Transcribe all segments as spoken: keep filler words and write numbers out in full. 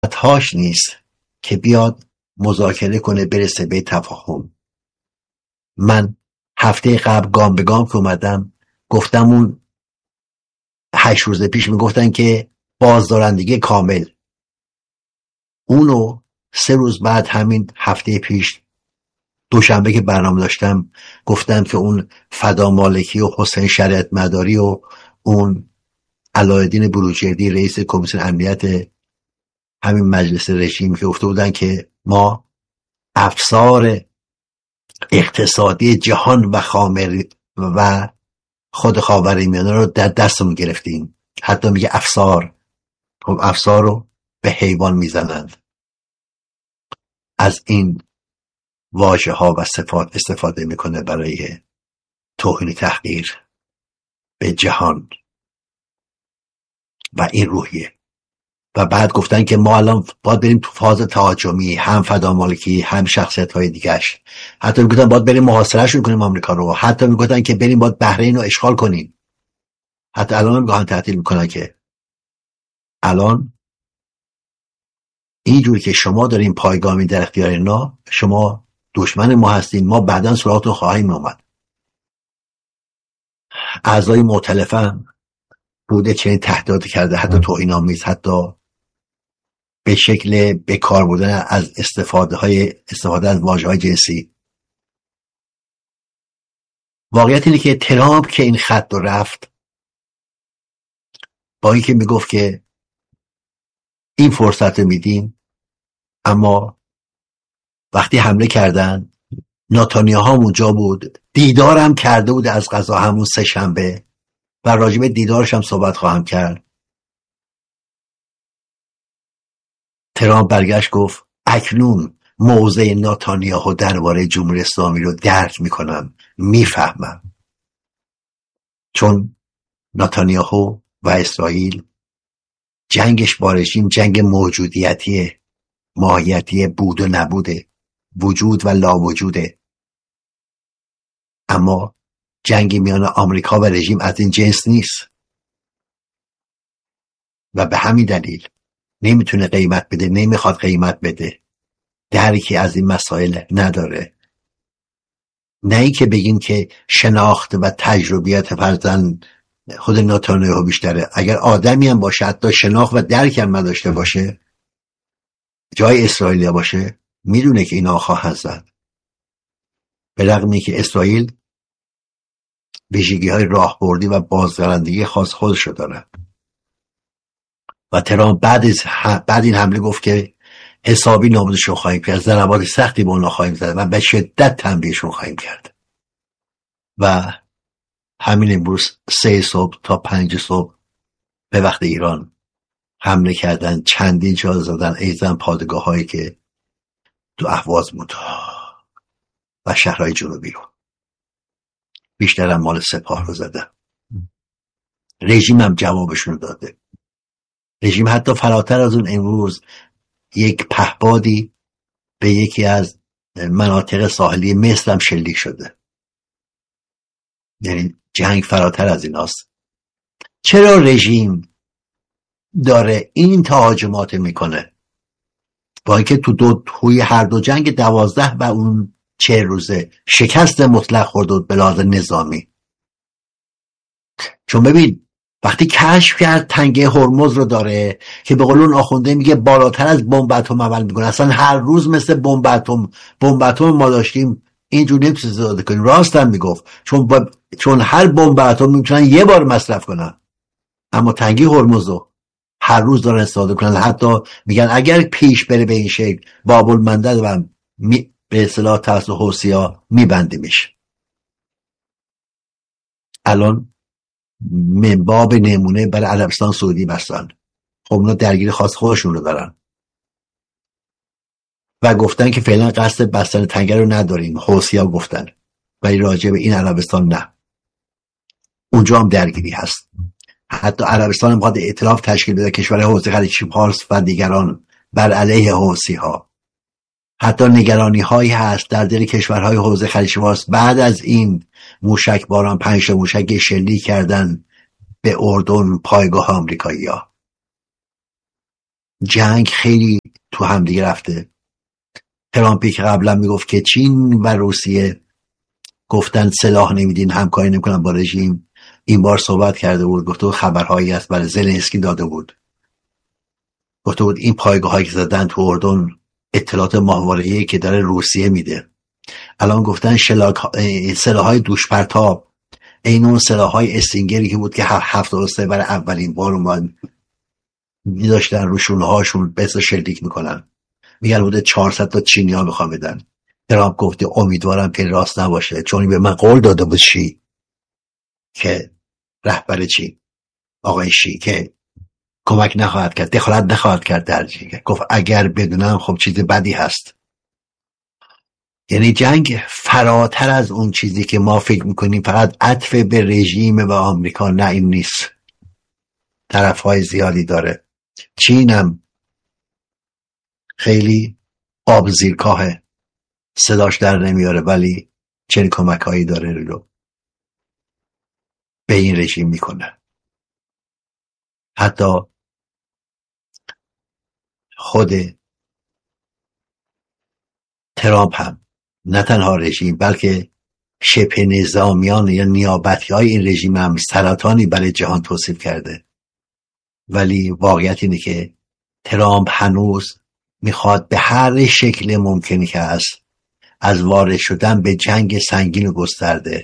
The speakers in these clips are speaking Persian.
هاش نیست که بیاد مذاکره کنه برسه به تفاهم. من هفته قبل گام به گام که اومدم گفتم اون هشت روز پیش میگفتن که بازدارندگی کامل، اونو سه روز بعد همین هفته پیش دوشنبه که برنامه داشتم گفتم که اون فدا مالکی و حسین شریعت مداری و اون علایالدین بروجردی رئیس کمیسیون امنیت همین مجلس رژیم که گفته بودن که ما افسار اقتصادی جهان و خاور و خود خاورمیانه رو در دستمون گرفتیم. حتی میگه افسار، خب افسار رو به حیوان میزنند. از این واژه ها و صفات استفاده میکنه برای توهین تحقیر به جهان و این روحیه. و بعد گفتن که ما الان باید بریم تو فاز تهاجمی، هم فدا مالکی هم شخصیت های دیگرش. حتی میگفتن باید بریم محاصرهشون کنیم آمریکا رو. حتی میگفتن که بریم باید بحرین رو اشغال کنیم. حتی الان هم گاهن تعطیل میکنن که الان اینجور که شما دارین پایگامی در اختیار اینا، شما دشمن ما هستین، ما بعداً سراغتون خواهیم اومد. اعضای مؤتلفه هم بوده چنین تهدیداتی کرده، حتی توهین‌آمیز، حتی به شکل بکار بردن از استفاده های استفاده از واژه‌های جنسی. واقعیت اینه که ترامپ که این خط رو رفت، با اینکه میگفت که این فرصت رو میدیم، اما وقتی حمله کردن ناتانیاهو اونجا بود، دیدارم کرده بود از قضا همون سه شنبه و راجب دیدارش هم صحبت خواهم کرد. ترامپ برگشت گفت اکنون موضع ناتانیاهو درباره جمهوری اسلامی رو درک میکنم، میفهمم. چون ناتانیاهو و اسرائیل جنگش با رژیم جنگ موجودیتی، ماهیتی بود و نبوده، وجود و لا وجوده. اما جنگی میان آمریکا و رژیم از این جنس نیست و به همین دلیل نمیتونه قیمت بده، نمیخواد قیمت بده، درکی از این مسائل نداره. نه ای که بگیم که شناخت و تجربیات فرزن خود ناتانیاهو بیشتره. اگر آدمی هم باشه حتی شناخت و درک هم نداشته باشه، جای اسرائیل باشه، میدونه که اینا خواهد زد. به رغم اینکه اسرائیل ویژگی های راهبردی و بازدارندگی خاص خودشو داره. و ترامپ بعد از بعد این حمله گفت که حسابی نابودشون خواهیم کرد، ضربات سختی به اونا خواهیم زد و به شدت تنبیهشون خواهیم کرد. و همین امروز سه صبح تا پنج صبح به وقت ایران حمله کردن، چندین جا زدن، ایزن پادگاه هایی که تو اهواز بود و شهرهای جنوبی رو، بیشتر هم مال سپاه رو زدن. رژیم هم جوابشون داده. رژیم حتی فراتر از اون امروز یک پهپادی به یکی از مناطق ساحلی مصر هم شلیک شده. یعنی جنگ فراتر از ایناست. چرا رژیم داره این تهاجمات میکنه؟ با اینکه تو دو توی هر دو جنگ دوازده و اون چه روزه شکست مطلق خورد به لحاظ نظامی. چون ببین وقتی کشف کرد تنگه هرمز رو داره که به قول اون آخونده میگه بالاتر از بمب اتم عمل میکنه، اصلا هر روز مثل بمب اتم بمب اتم ما داشتیم اینجور نمیتونیم استفاده کنیم. راست هم میگفت، چون با... چون هر بمب اتم میتونن یه بار مصرف کنن، اما تنگه هرمز رو هر روز دارن استفاده کنن. حتی میگن اگر پیش بره به این شکل باب المندب و می... به اصطلاح توسط حوثی‌ها میبندیمش. الان منباب نمونه برای عربستان سعودی بستن. خب اونا درگیر خاص خودشون رو دارن و گفتن که فعلا قصد بستن تنگه رو نداریم. حوثی‌ها گفتن، ولی راجع به این عربستان نه. اونجا هم درگیری هست. حتی عربستان هم می‌خواد ائتلاف تشکیل بده، کشور حوثی خلیج فارس و دیگران بر علیه حوثی‌ها. حتی نگرانی هایی هست در دل کشورهای حوزه خلیج فارس بعد از این موشک باران، پنج تا موشک شلیک کردن به اردن پایگاه آمریکایی‌ها. جنگ خیلی تو هم دیگه رفته. ترامپی که قبلا میگفت که چین و روسیه گفتن سلاح نمیدین، همکاری نمیکنن با رژیم، این بار صحبت کرده بود، گفته بود خبرهایی است برای زلنسکی داده بود، گفته بود این پایگاه هایی که زدن تو اردن اطلاعات ماهواره‌ای که داره روسیه میده. الان گفتن سلاح های دوش پرتاب این اون سلاح های استینگری که بود که هفت و سه برای اولین بار اومد میداشتن رو شونه هاشون بس شلیک میکنن، میگن بوده چهارصد تا چینی ها میخوان بدن. ترامپ گفته امیدوارم که راست نباشه، چون به من قول داده بود شی که رهبر چین آقای شی که کمک نخواهد کرد، دخالت نخواهد کرد در جنگ. گفت اگر بدونم خب چیز بدی هست. یعنی جنگ فراتر از اون چیزی که ما فکر میکنیم فقط عطف به رژیم و آمریکا، نه این نیست، طرفهای زیادی داره. چینم خیلی آب زیرکاهه، صداش در نمیاره، ولی چنین کمک هایی داره رو به این رژیم میکنه. حتی خود ترامپ هم نه تنها رژیم بلکه شبه نظامیان یا نیابتی های این رژیم هم سرطانی برای جهان توصیف کرده. ولی واقعیت اینه که ترامپ هنوز میخواد به هر شکل ممکنی که هست از وارد شدن به جنگ سنگین و گسترده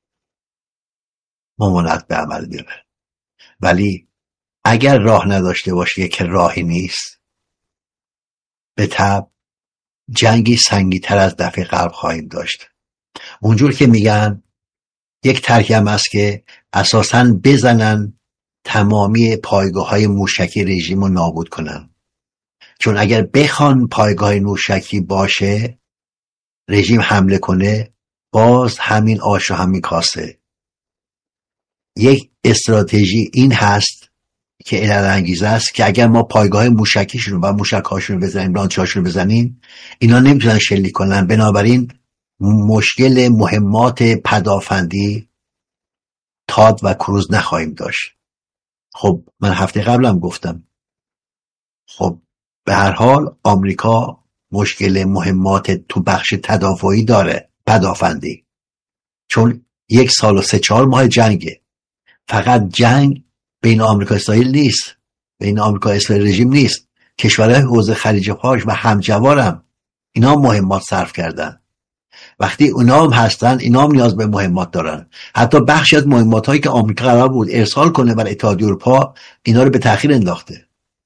ممانعت به عمل بیاره. ولی اگر راه نداشته باشه که راهی نیست، به تبع جنگی سنگین تر از دفع قبل خواهیم داشت. اونجور که میگن یک ترکیب است که اساساً بزنن تمامی پایگاه های موشکی رژیم رو نابود کنن، چون اگر بخوان پایگاه موشکی باشه رژیم حمله کنه، باز همین آش و همین کاسه. یک استراتژی این هست که علل انگیزه است که اگر ما پایگاه موشکیشون و موشکاشون بزنیم، لانچاشون بزنیم، اینا نمیتونن شلیک کنن، بنابراین مشکل مهمات پدافندی تاد و کروز نخواهیم داشت. خب من هفته قبلم گفتم، خب به هر حال آمریکا مشکل مهمات تو بخش تدافعی داره، پدافندی، چون یک سال و سه چهار ماه جنگه. فقط جنگ بین آمریکا و اسرائیل نیست، بین آمریکا و اسرائیل رژیم نیست، کشورهای حوزه خلیج فارس و همجوارم اینا مهمات صرف کردن. وقتی اونا هم هستن، اینا هم نیاز به مهمات دارن. حتی بخشی از مهمات هایی که آمریکا قرار بود ارسال کنه برای اتحادیه اروپا، اینا رو به تأخیر انداخته،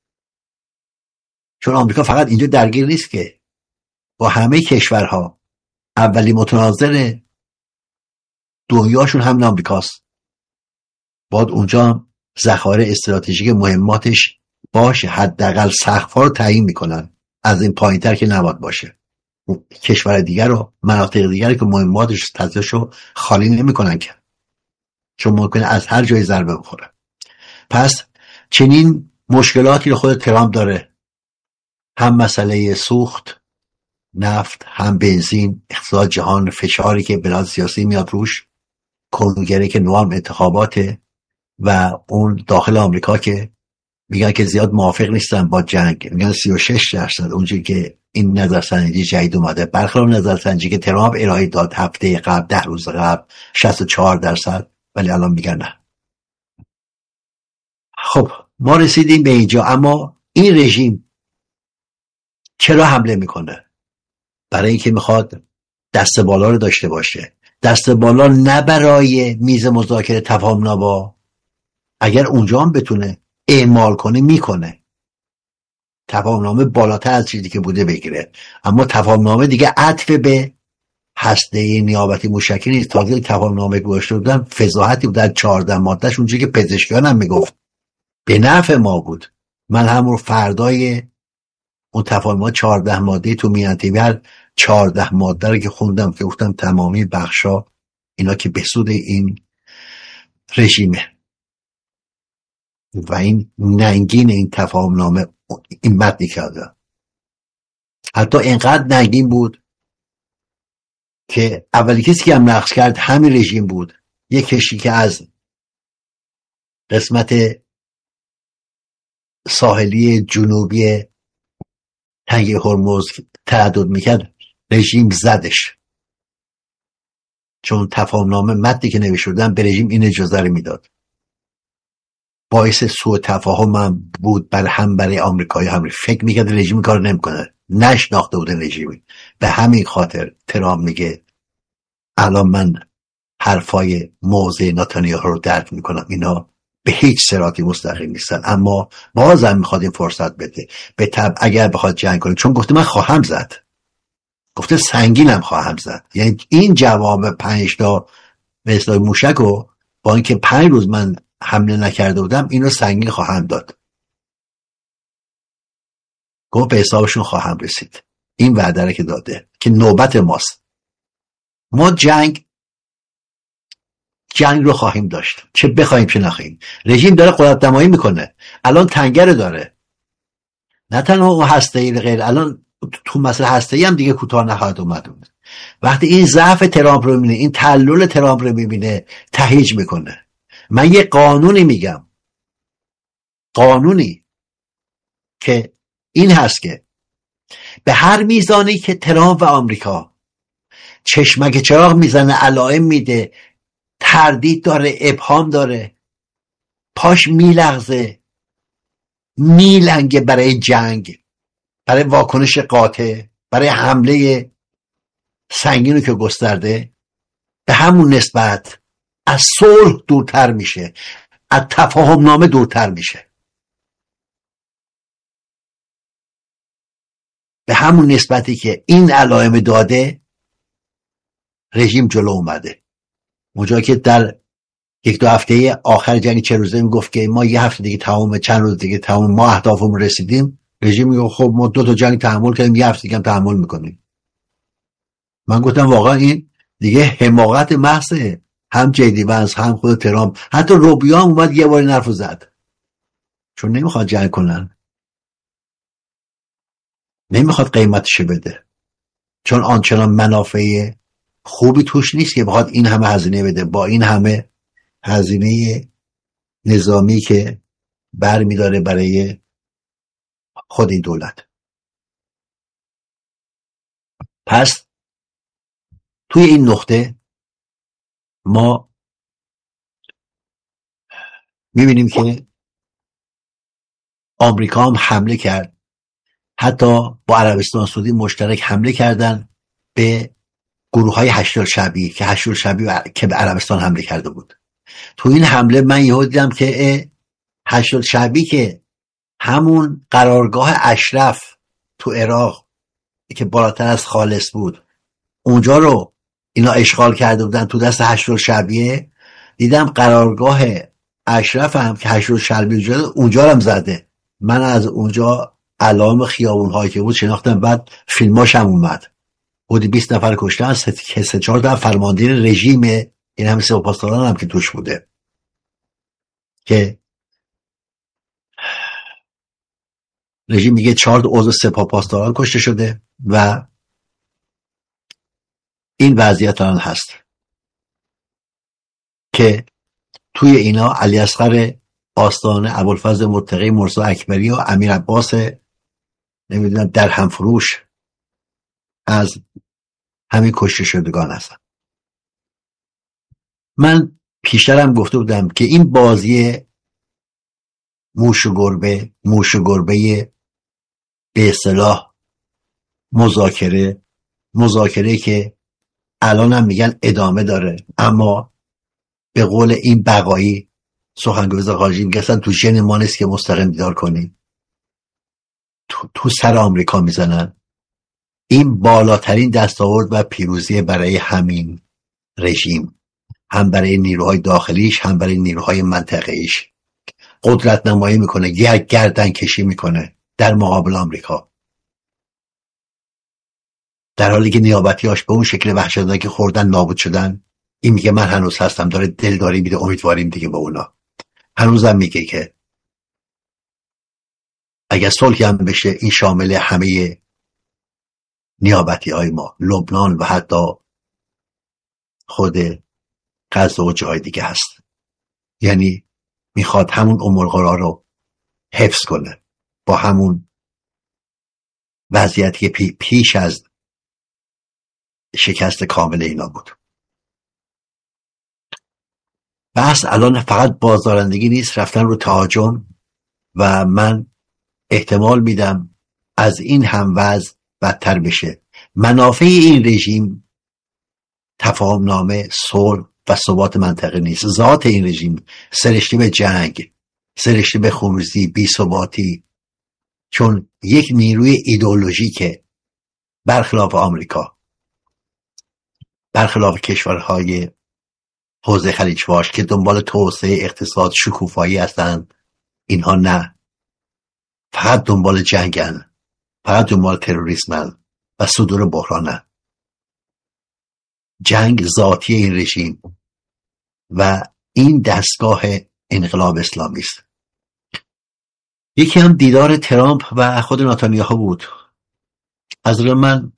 چون آمریکا فقط اینجا درگیر نیست که با همه کشورها. اولی متناظر دنیاشون همین آمریکاست، باید اونجا ذخایر استراتژیک مهماتش باشه، حداقل سقف‌ها رو تعیین میکنن، از این پایین‌تر که نباید باشه. کشور دیگر رو، مناطق دیگر که مهماتش تزیاشو خالی نمیکنن که، چون ممکنه از هر جای ضربه بخوره. پس چنین مشکلاتی رو خود ترامپ داره، هم مسئله سوخت نفت، هم بنزین، اقتصاد جهان، فشاری که بلاد سیاسی میاد روش، کنگره که نوام انتخاباته و اون داخل آمریکا که میگن که زیاد موافق نیستن با جنگ، میگن سی و شش درصد اونجوری که این نظرسنجی جدید اومده، برخلاف نظرسنجی که ترامپ ارائه داد هفته قبل، ده روز قبل، شصت و چهار درصد، ولی الان میگن نه. خب ما رسیدیم به اینجا. اما این رژیم چرا حمله میکنه؟ برای اینکه میخواد دست بالا رو داشته باشه. دست بالا نه برای میز مذاکره تفاهم‌نامه، اگر اونجا هم بتونه اعمال کنه میکنه، تفاهم‌نامه بالاتر از چیزی که بوده بگیره، اما تفاهم‌نامه دیگه عطف به هسته نیابتی موشکی نیست. تازه تفاهم‌نامه گذاشته بودن فضاحتی بود در چهارده مادهش، اونجوری که پزشکیان هم میگفت به نفع ما بود. من همون فردای اون تفاهم‌نامه چهارده ماده تو میان تیبر چهارده ماده رو که خوندم که گفتم تمامی بخشا اینا که به سود این رژیمه و این ننگین این تفاهم‌نامه این متنی کرده. حتی اینقدر ننگین بود که اولی کسی که هم نقض کرد همین رژیم بود، یک کشی که از قسمت ساحلی جنوبی تنگه هرمز تردد میکرد، رژیم زدش، چون تفاهمنامه متنی که نوشته بودن به رژیم این اجازه رو میداد. باعث سوء تفاهم هم بود بر هم برای آمریکایی هم. فکر میکرد رژیم کار نمیکنه، نشناخته بود رژیم. به همین خاطر ترامپ میگه الان من حرفای موضع نتانیاهو رو درک میکنم، اینا به هیچ صراطی مستقیم نیستن، اما بازم میخواد این فرصت بده. به طبع اگر بخواد جنگ کنه، چون گفته من خواهم زد، گفته سنگینم خواهم زد، یعنی این جواب پنج تا به اصطلاح موشک رو با اینکه پنج روز من حمله نکرده بودم اینو سنگین خواهم داد، گفت به حسابشون خواهم رسید. این وعده رو که داده که نوبت ماست، ما جنگ جنگ رو خواهیم داشت، چه بخوایم چه نخواهیم. رژیم داره قدرت نمایی میکنه، الان تنگه داره، نه تنها هسته‌ای غیر، الان تو مسئله هسته‌ای هم دیگه کوتاه نخواهد اومد. وقتی این ضعف ترامپ رو میبینه، این تعلل ترامپ رو میبینه، تهیج میکنه. من یه قانونی میگم، قانونی که این هست که به هر میزانی که ترامپ و آمریکا چشمک چراغ میزنه، علائم میده، تردید داره، ابهام داره، پاش میلغزه، میلنگه برای جنگ، برای واکنش قاطع، برای حمله سنگینی که گسترده، به همون نسبت از صلح دورتر میشه، از تفاهم نامه دورتر میشه. به همون نسبتی که این علائم داده رژیم جلو اومده. اونجا که در یک دو هفته آخر جنگ چه روزه میگفت که ما یه هفته دیگه تمام، چند روز دیگه تمام، ما اهدافمون رسیدیم، رژیم میگه خب ما دو تا جنگ تحمل کردیم، یه هفته دیگه هم تحمل میکنیم. من گفتم واقعا این دیگه حماقت محضه. هم جیدی ونس، هم خود ترامپ، حتی روبیو هم اومد یه بار این حرفو زد، چون نمیخواد جنگ کنن، نمیخواد قیمتش بده، چون آنچنان منافع خوبی توش نیست که بخواد این همه هزینه بده، با این همه هزینه نظامی که بر میداره برای خود این دولت. پس توی این نقطه ما میبینیم که آمریکا هم حمله کرد، حتی با عربستان سعودی مشترک حمله کردن به گروه های هشت شعبی که هشت شعبی که به عربستان حمله کرده بود. تو این حمله من یهو دیدم که هشت شعبی که همون قرارگاه اشرف تو عراق که بالاتر از خالص بود، اونجا رو اینا اشغال کرده بودن تو دست هشت شعبیه. دیدم قرارگاه اشرف هم که هشت شعبی اونجا هم زده. من از اونجا علائم خیابون هایی که بود شناختم، بعد فیلماش هم اومد، بودی بیست نفر کشتن، که سه چهار تا فرماندهی رژیم، این همه سپاسداران هم که توش بوده، که رژیم میگه چهار تا عضو سپاهپاسداران کشته شده و این وضعیت الان هست که توی اینا علی اصغر آستانه، ابوالفضل متقی، مرزا اکبری و امیر عباس نمیدونم در هم فروش از همین کشته شدگان هستن. من پیشترم گفته بودم که این بازی موش و گربه موش و گربه به اصطلاح مذاکره مذاکره که الان هم میگن ادامه داره، اما به قول این بقایی سخنگوی وزارت خارجه میگن تو ژن ما نیست که مستقیم دیدار کنیم، تو, تو سر آمریکا میزنن. این بالاترین دستاورد و پیروزی برای همین رژیم، هم برای نیروهای داخلیش هم برای نیروهای منطقه‌ایش. قدرت نمایی میکنه، یک گردن کشی میکنه در مقابل آمریکا، در حالی که نیابتیاش به اون شکل وحشتناکی که خوردن نابود شدن. این میگه من هنوز هستم، داره دلداری میده، امیدواریم دیگه به اونا. هنوزم میگه که اگر صلحی هم بشه این شامل همه نیابتی های ما، لبنان و حتی خود غزه و جای دیگه هست. یعنی میخواد همون ام القرا رو حفظ کنه با همون وضعیتی که پی پیش از شکست کامل اینا بود. بس الان فقط بازدارندگی نیست، رفتن رو تهاجم و من احتمال میدم از این هم وضع بدتر بشه. منافع این رژیم تفاهم نامه، صلح و ثبات منطقه نیست. ذات این رژیم سرشته به جنگ، سرشته به خونریزی، بی‌ثباتی، چون یک نیروی ایدئولوژیکه برخلاف آمریکا، برخلاف کشورهای حوزه خلیج فارس که دنبال توسعه اقتصاد شکوفایی هستند، اینها نه، فقط دنبال جنگن، فقط دنبال تروریسمن و صدور بحرانن. جنگ ذاتی این رژیم و این دستگاه انقلاب اسلامی است. یکی هم دیدار ترامپ و خود نتانیاهو بود. از نظر من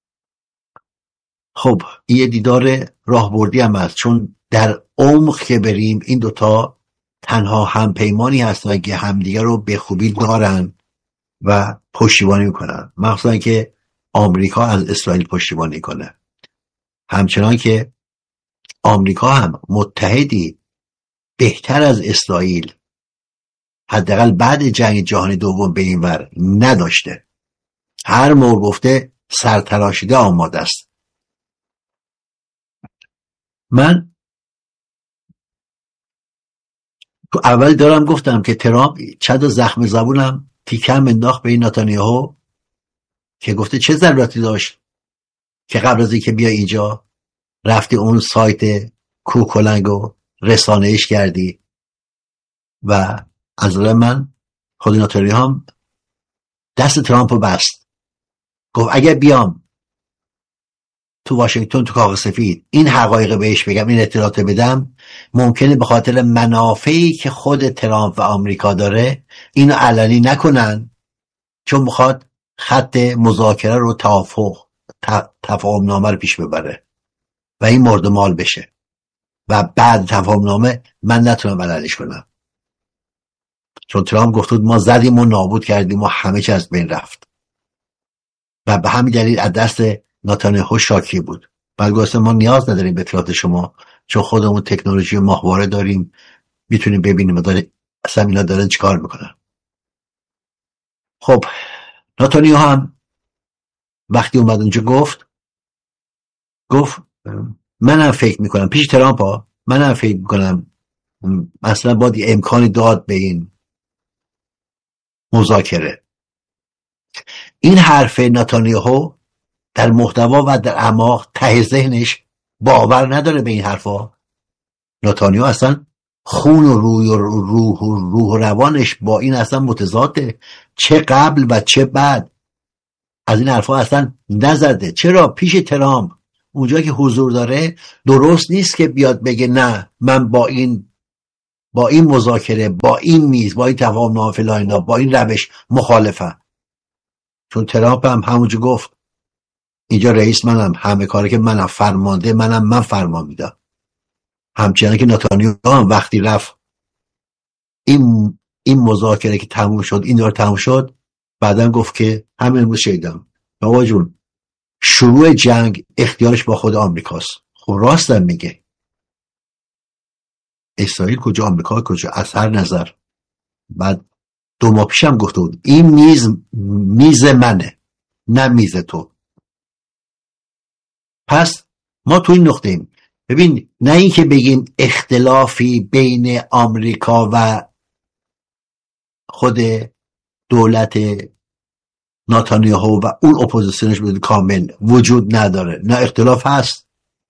خب این یه دیدار راهبردی هم است، چون در عمق که بریم این دوتا تنها همپیمانی هستن که همدیگر رو به خوبی دارن و پشتیبانی میکنن، مخصوصا که آمریکا از اسرائیل پشتیبانی کنه، همچنان که آمریکا هم متحدی بهتر از اسرائیل حداقل بعد جنگ جهانی دوم به این ور نداشته. هر موقع گفته سرتراشیده آماده است. من تو اول دارم گفتم که ترامپ چند تا زخم زبونم تیکم انداخت به این نتانیاهو که گفته چه ضرورتی داشت که قبل از اینکه بیا اینجا رفتی اون سایت کوکلنگو رسانه‌ایش کردی. و از نظر من خود نتانیاهو هم دست ترامپو بست، گفت اگر بیام تو واشنگتن تو کاخ سفید این حقایق بهش بگم، این اطلاعات بدم، ممکنه به خاطر منافعی که خود ترامپ و آمریکا داره اینو علنی نکنن، چون میخواد خط مذاکره رو توافق تفاهم نامه رو پیش ببره و این مورد مال بشه و بعد تفاهم نامه من نتونم علنیش کنم. چون ترامپ گفت ما زدیم و نابود کردیم و همه چیز از بین رفت و به همین دلیل از دست نتانیاهو شاکی بود. بعد گفت ما نیاز نداریم به اطلاعات شما، چون خودمون تکنولوژی ماهواره داریم، میتونیم ببینیم داره اصلا اینا دارن چیکار میکنن. خب نتانیاهو هم وقتی اومد اونجا گفت گفت منم فکر میکنم پیش ترامپ ها منم فکر میکنم مثلا باید امکانی داد به این مذاکره. این حرف نتانیاهو در محتوا و در اعماق ته ذهنش باور نداره به این حرفا. نتانیاهو اصلا خون و روح و روح و روح و روانش با این اصلا متضاده، چه قبل و چه بعد از این حرفا اصلا نزده. چرا پیش ترامپ اونجا که حضور داره درست نیست که بیاد بگه نه من با این با این مذاکره، با این میز، با این تفاهم نامه فلان، با این روش مخالفم. چون ترامپ هم همونجا گفت اینجا رئیس منم، همه کاری که منم، فرمانده منم، من فرمان میدم. همچنان که نتانیاهو هم وقتی رفت این این مذاکره که تموم شد، این دور تموم شد، بعدن گفت که همه امروز شیدم بابا جون شروع جنگ اختیارش با خود آمریکاست. خب راستم میگه، اسرائیل کجا آمریکا کجا از هر نظر. بعد دو ماه پیشم گفته بود این میز میز منه نه میز تو. پس ما تو این نقطه ایم. ببین نه این که بگیم اختلافی بین آمریکا و خود دولت نتانیاهو و اون اپوزیسیونش بود کامل وجود نداره، نه اختلاف هست.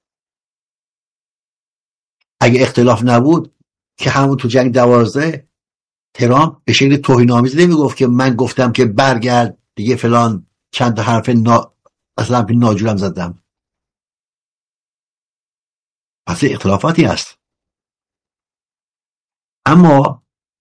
اگه اختلاف نبود که همون تو جنگ دوازده ترامپ به شکل توهین‌آمیز نمیگفت که من گفتم که برگرد دیگه فلان چند تا حرف نا... اصلا ناجورم زدم. پس اختلافاتی هست. اما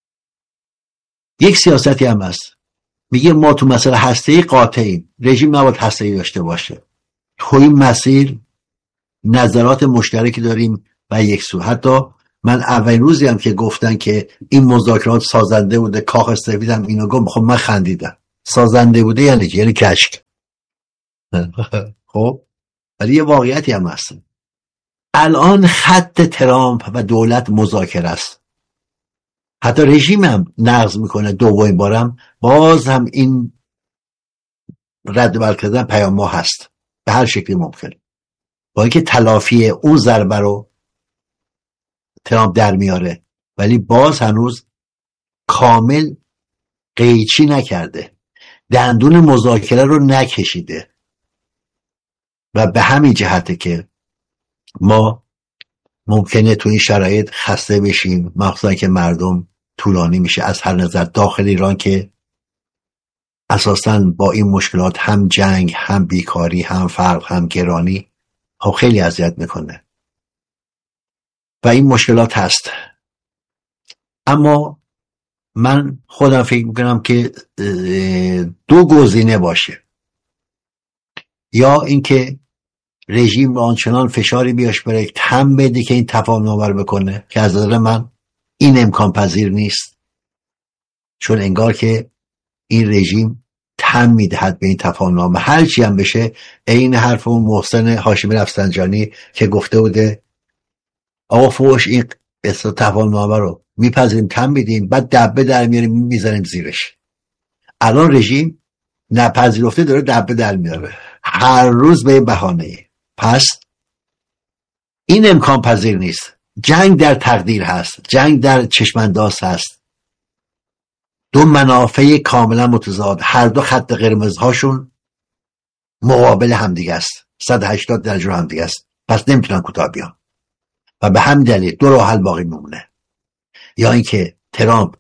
یک سیاستی هم هست میگه ما تو مسئله هسته‌ای قاطعیم، رژیم نباید هسته‌ای داشته باشه. تو این مسیر نظرات مشترکی داریم و یک سو، حتی من اولین روزی هم که گفتن که این مذاکرات سازنده بوده، کاخ سفیدم اینو گفت، خب من خندیدم. سازنده بوده یعنی چی؟ یعنی کشک. خب ولی یه واقعیتی هم هست. الان خط ترامپ و دولت مذاکره است. حتی رژیم هم نقض میکنه دومین بارم، باز هم این رد و کردن پیام ما هست به هر شکلی ممکن، با اینکه تلافی اون ضربه رو ترامپ در میاره، ولی باز هنوز کامل قیچی نکرده، دندون مذاکره رو نکشیده و به همین جهته که ما ممکنه تو این شرایط خسته بشیم، مخصوصا که مردم طولانی میشه از هر نظر. داخل ایران که اساساً با این مشکلات، هم جنگ، هم بیکاری، هم فقر، هم گرانی، خب خیلی اذیت میکنه و این مشکلات هست. اما من خودم فکر میکنم که دو گزینه باشه، یا اینکه رژیم آنچنان فشاری بیاش بره تم بده که این تفاهم نامه رو بکنه، که از نظر من این امکان پذیر نیست، چون انگار که این رژیم تم میدهد به این تفاهم نامه هر چی هم بشه. این حرف اون محسن هاشمی رفسنجانی که گفته بوده آقا فوش این تفاهم نامه رو میپذیریم، تم میدیم، بعد دبه در میاریم میزنیم زیرش. الان رژیم نپذیرفته داره دبه در میاره هر روز به این بهانه. پس این امکان پذیر نیست. جنگ در تقدیر هست، جنگ در چشمانداز هست، دو منافع کاملا متضاد، هر دو خط قرمزهاشون مقابل همدیگه است، صد و هشتاد درجه همدیگه است، پس نمیتونن کوتاه بیان و به همین دلیل دو راه حل باقی میمونه، یا اینکه ترامپ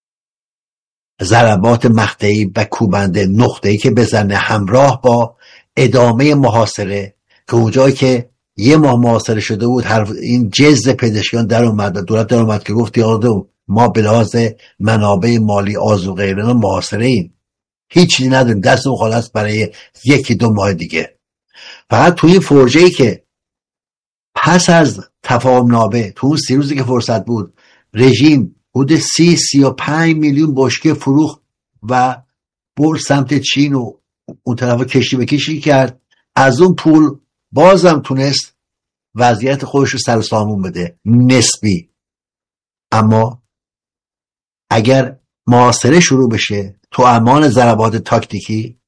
ضربات مقطعی و کوبنده نقطه‌ای که بزنه همراه با ادامه محاصره، که اونجایی که یه ماه محاصره شده بود این جز پزشکیان در اومد، دولت در اومد که گفت یادم ما به لحاظ منابع مالی آذو غیره محاصره ایم، هیچ چیزی نداریم، دستمون خالص برای یکی دو ماه دیگه. فقط توی این فرجه‌ای که پس از تفاهم نامه تو اون سی روزی که فرصت بود رژیم حدود سی سی و پنج میلیون بشکه فروخت و برد سمت چین و اون طرف کشی به کشی کرد، از اون پول بازم تونست وضعیت خودش رو سر و سامون بده نسبی. اما اگر محاصره شروع بشه تو امان ضربات تاکتیکی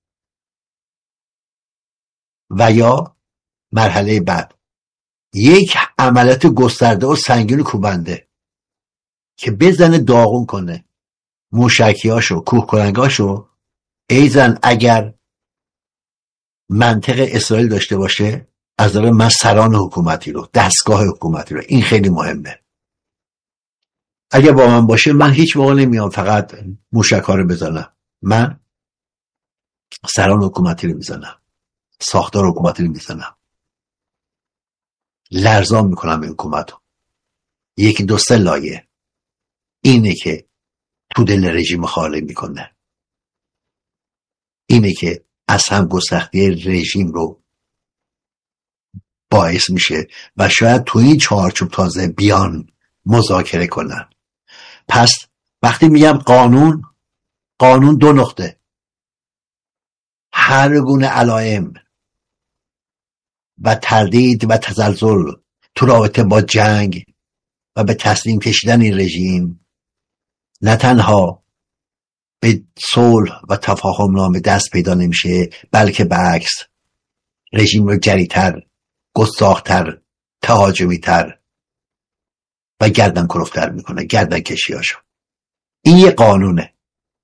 و یا مرحله بعد یک عملیات گسترده و سنگین کوبنده که بزنه داغون کنه موشکیاشو کوه کننگاشو، ایزن اگر منطق اسرائیل داشته باشه از داره من سران حکومتی رو، دستگاه حکومتی رو، این خیلی مهمه. اگر با من باشه من هیچ موقع نمیام فقط موشک ها رو بزنم، من سران حکومتی رو میزنم، ساختار حکومتی رو میزنم، لرزان میکنم این حکومت رو. یکی دو سه لایه اینه که تو دل رژیم خاله میکنه، اینه که از هم گسختی رژیم رو باعث میشه و شاید تو این چارچوب تازه بیان مذاکره کنن. پس وقتی میگم قانون، قانون دو نقطه، هر گونه علائم و تردید و تزلزل تو رابطه با جنگ و به تسلیم کشیدن این رژیم نه تنها به صلح و تفاهم نامه دست پیدا نمیشه، بلکه برعکس رژیم رو جریتر، گستاختر، تهاجمیتر و گردن کلفتر میکنه، گردن کشیاشو. این یه قانونه.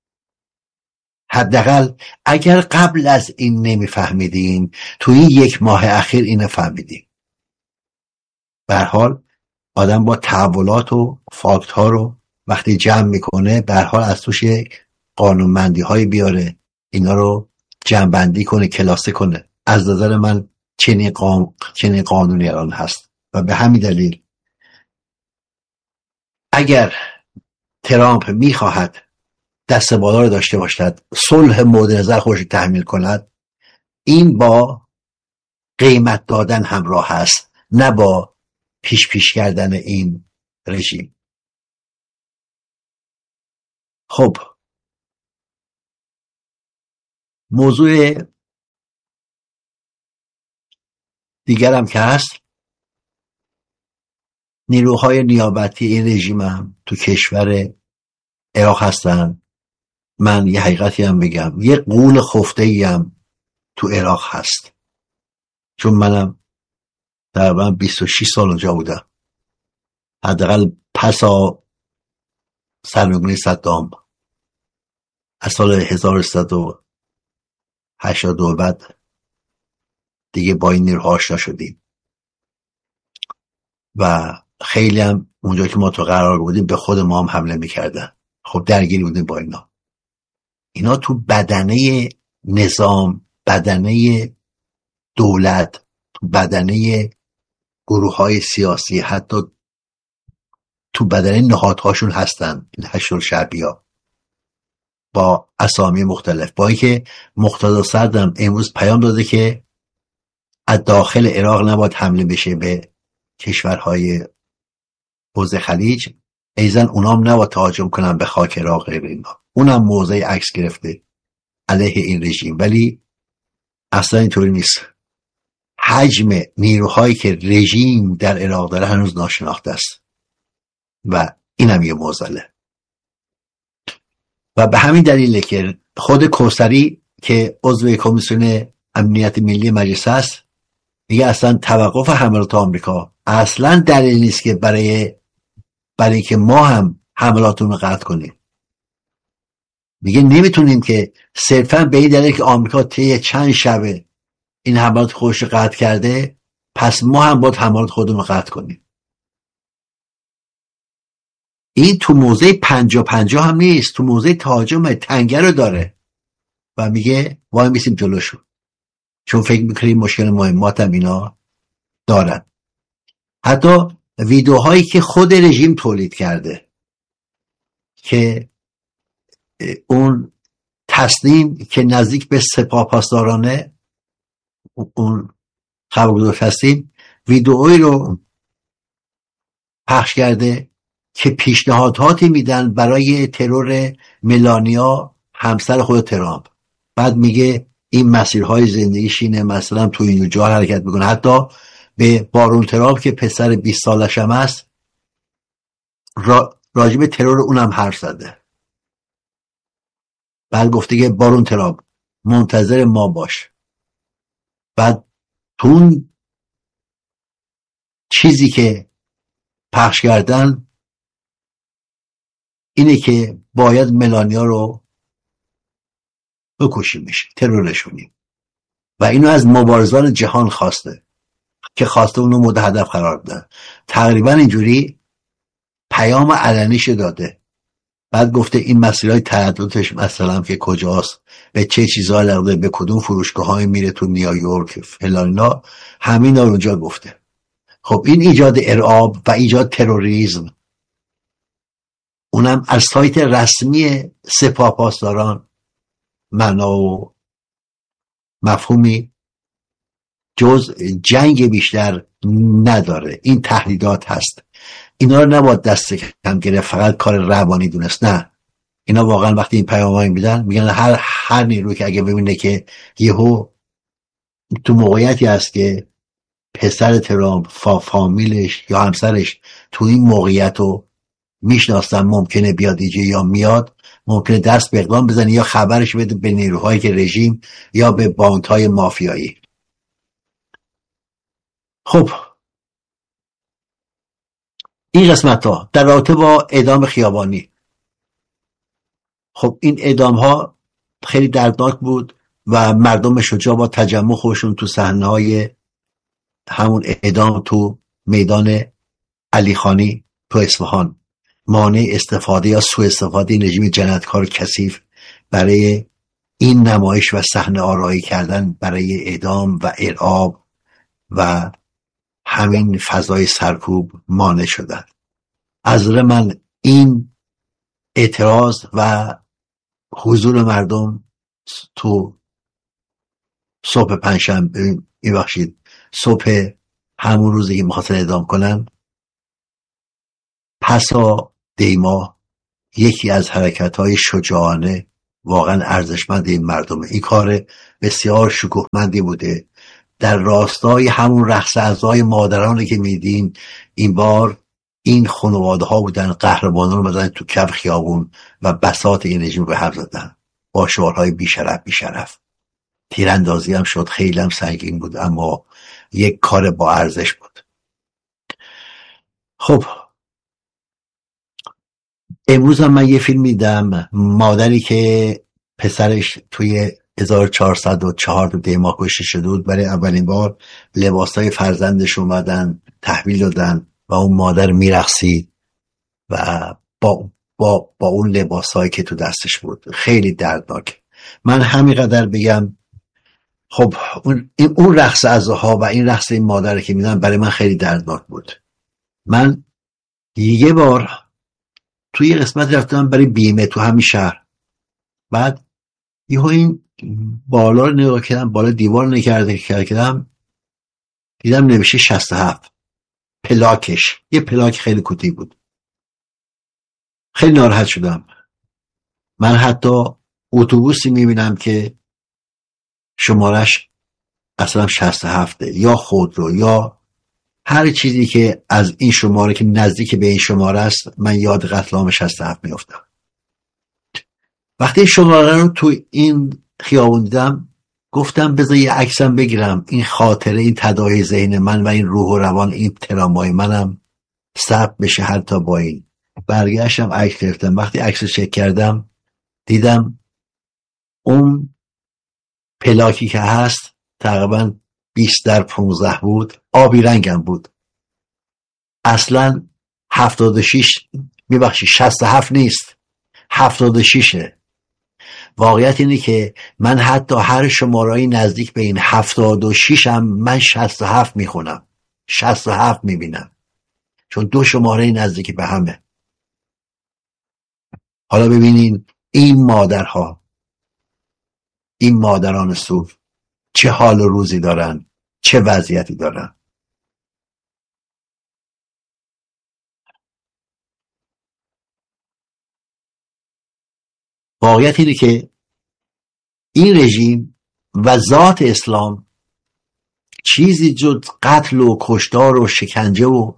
حداقل اگر قبل از این نمیفهمیدیم تو این یک ماه اخیر اینو فهمیدیم. به هر حال آدم با تحولات و فاکت ها رو وقتی جمع میکنه به هر حال از توش یک قانونمندی های بیاره، اینا رو جمع بندی کنه، کلاسه کنه. از نظر من چنین قانون چنین قانونی الان هست و به همین دلیل اگر ترامپ میخواهد دست بالا رو داشته باشد، صلح مورد نظر خودش تحمیل کند، این با قیمت دادن همراه هست، نه با پیش پیش کردن این رژیم. خب موضوع دیگرم که هست، نیروهای نیابتی این رژیم هم تو کشور عراق هستن. من یه حقیقتی هم بگم، یه غول خفته ای هم تو عراق هست، چون منم تقریبا بیست و شش سال اونجا بودم، حداقل پسا سرنگونی صدام از سال هزار و سیصد و هشتاد و بعد دیگه با این نیروها آشنا شدیم و خیلی هم اونجا که ما تو قرار بودیم به خود ما هم حمله میکردن. خب درگیری بودیم با اینا. اینا تو بدنه نظام، بدنه دولت، تو بدنه گروه های سیاسی، حتی تو بدنه نهادهاشون هستن. حشد الشعبی‌ها با اسامی مختلف، با اینکه مقتدا صدرم امروز پیام داده که از داخل عراق نباید حمله بشه به کشورهای حوزه خلیج، ایزن اونام نباید تهاجم کنن به خاک عراق. اینا اونم موضع عکس گرفته علیه این رژیم، ولی اصلا اینطوری نیست. حجم نیروهایی که رژیم در عراق داره هنوز ناشناخته است و اینم یه معضله. و به همین دلیله که خود کوثری که عضو کمیسیون امنیت ملی مجلس است میگه اصلا توقف حملات آمریکا اصلا دلیل نیست که برای برای که ما هم حملاتون رو قطع کنیم. میگه نمیتونیم که صرفا به این دلیل که آمریکا طی چند شبه این حملات خودش رو قطع کرده پس ما هم باید حملات خودمون رو قطع کنیم. این تو موضع پنجا پنجا هم نیست، تو موضع تهاجم تنگه رو داره و میگه وای میسیم جلوشون، چون فکر میکنیم مشکل مهمات هم اینا دارن. حتی ویدیوهایی که خود رژیم تولید کرده که اون تصمیم که نزدیک به سپاهپاسدارانه اون خبرگزار تصمیم ویدئویی رو پخش کرده که پیشنهاداتی میدن برای ترور ملانیا همسر خود ترامپ. بعد میگه این مسیرهای زندگیش اینه، مثلا تو این جا حرکت میکنه. حتی به بارون ترامپ که پسر بیست سالش هم هست را راجب ترور اونم حرف زده. بعد گفته که بارون ترامپ منتظر ما باش. بعد تو اون چیزی که پخش کردن اینه که باید ملانیا رو بکشیمش، ترورشونیم. و اینو از مبارزان جهان خواسته که خواسته اونو مورد هدف قرار بدن. تقریبا اینجوری پیام علنیش داده. بعد گفته این مسیرهای ترددش مثلا که کجاست، به چه چیزها لغده، به کدوم فروشگاه های میره تو نیویورک فلان، همین رو اونجا گفته. خب این ایجاد ارعاب و ایجاد تروریسم، اونم از سایت رسمی سپاه پاسداران، معنا و مفهومی جز جنگ بیشتر نداره. این تهدیدات هست. اینا رو نباید دست کم گرفت فقط کار روانی دونست. نه، اینا واقعا وقتی این پیام‌ها میدن میگن هر هر نیروی که اگه ببینه که یهو تو موقعیتی هست که پسر ترامپ فا فامیلش یا همسرش تو این موقعیت رو میشناسن، ممکنه بیاد اینجا یا میاد، ممکنه دست به اقدام بزنه یا خبرش بده به نیروهایی که رژیم یا به باندهای مافیایی. خب این قسمت ها در رابطه با اعدام خیابانی. خب این اعدام ها خیلی دردناک بود و مردم شجاع با تجمع خودشون تو صحنه های همون اعدام تو میدان علی خانی تو اصفهان مانع استفاده یا سوء استفاده این رژیم جنایتکار کثیف برای این نمایش و صحنه آرایی کردن برای اعدام و ارعاب و همین فضای سرکوب مانع شدن. از نظر من این اعتراض و حضور مردم تو صبح پنجشنبه، میبخشید صبح همون روزی که میخواستن اعدام کنن، پسا دیما یکی از حرکت‌های شجاعانه واقعا ارزشمند این مردمه. این کار بسیار شکوهمندی بوده در راستای همون رقص اعضای مادرانی که میدین. این بار این خانواده ها بودن قهرمانان بودن تو کف خیابون و بساط این رژیم به هم زدن با شعارهای بیشرف بیشرف. تیراندازی هم شد، خیلی هم سنگین بود، اما یک کار با ارزش بود. خب امروز هم من یه فیلم میدم، مادری که پسرش توی هزار و چهارصد و چهار دیما کشته شده بود، برای اولین بار لباسای فرزندش اومدن تحویل دادن و اون مادر میرقصید و با با با اون لباسایی که تو دستش بود. خیلی دردناک. من همینقدر بگم، خب اون اون رقص عزاها و این رقص این مادر که میدن برای من خیلی دردناک بود. من یه بار توی یه قسمت رفتم برای بیمه تو همین شهر، بعد یهو این بالا رو نگاه کردم، بالا دیوار رو نگاه کردم، دیدم نوشته شصت و هفت پلاکش، یه پلاک خیلی کوچیک بود. خیلی ناراحت شدم. من حتی اتوبوسی میبینم که شمارش اصلا شصت و هفته یا خودرو یا هر چیزی که از این شماره که نزدیک به این شماره است، من یاد قتل عام شصت و هفت میافتم. وقتی شماره رو تو این خیابون دیدم، گفتم بذار یه عکسم بگیرم، این خاطره، این تداعی ذهن من و این روح و روان، این ترامای منم ثبت بشه حتی با این. برگشتم عکس گرفتم. وقتی عکس رو چک کردم دیدم اون پلاکی که هست تقریبا بیست در پانزده بود، آبی رنگم بود. اصلا هفتاد و شش، میبخشی شصت و هفت نیست، هفتاد و شش. واقعیت اینه که من حتی هر شماره‌ای نزدیک به این هفتاد و شش هم من شصت و هفت میخونم، شصت و هفت میبینم، چون دو شماره نزدیک به همه. حالا ببینین این مادرها، این مادران صوف چه حال و روزی دارن، چه وضعیتی دارن. واقعیت اینه که این رژیم و ذات اسلام چیزی جز قتل و کشتار و شکنجه و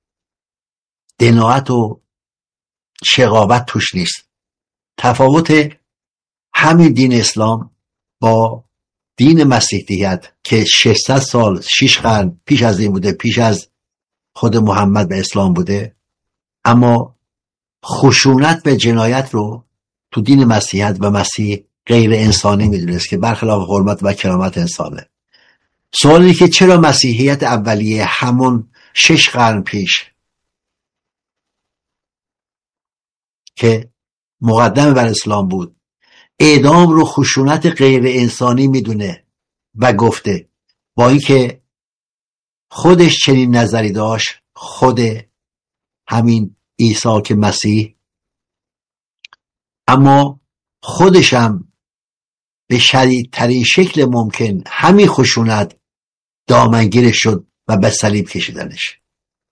دناعت و شقاوت توش نیست. تفاوت همین دین اسلام با دین مسیحیت که ششصد سال، شش قرن پیش از این بوده، پیش از خود محمد به اسلام بوده، اما خشونت به جنایت رو تو دین مسیحیت و مسیح غیر انسانی میدونست که برخلاف حرمت و کرامت انسانه. سوالی که چرا مسیحیت اولیه همون شش قرن پیش که مقدم بر اسلام بود اعدام رو خشونت غیر انسانی میدونه و گفته، با اینکه خودش چنین نظری داشت، خود همین عیسی که مسیح، اما خودشم به شدیدترین شکل ممکن همین خشونت دامنگیرش شد و به صلیب کشیدنش.